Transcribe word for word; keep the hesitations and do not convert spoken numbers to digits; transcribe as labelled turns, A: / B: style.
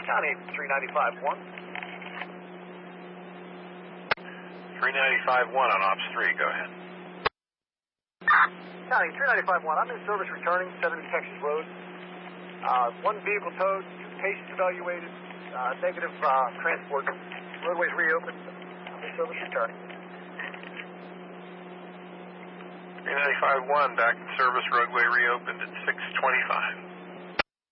A: County three ninety-five one.
B: three ninety-five one on Ops three, go ahead.
A: County three ninety-five one, I'm in service returning, seventy Texas Road. Uh, one vehicle towed, two patients evaluated, uh, negative uh, transport. Roadways reopened. I'm in service returning.
B: three ninety-five one, back in service, roadway reopened at six twenty-five.